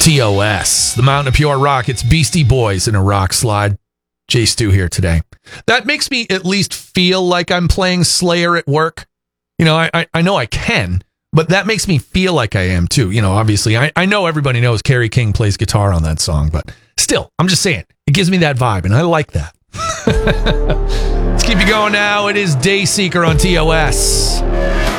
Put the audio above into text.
TOS, the Mountain of Pure Rock. It's Beastie Boys in a rock slide. Jay Stu here today. That makes me at least feel like I'm playing Slayer at work. You know, I know I can, but that makes me feel like I am too. You know, obviously, I know everybody knows Kerry King plays guitar on that song, but still, I'm just saying, it gives me that vibe, and I like that. Let's keep you going now. It is Dayseeker on TOS.